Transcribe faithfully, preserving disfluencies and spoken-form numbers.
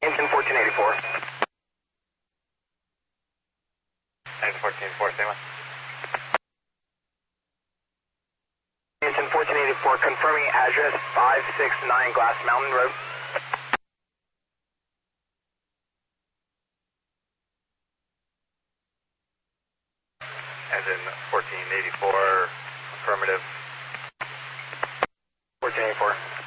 Engine fourteen eighty-four. Engine fourteen eighty-four, same one. Engine fourteen eighty-four, confirming address five six nine Glass Mountain Road. Engine fourteen eighty-four, affirmative. fourteen eighty-four.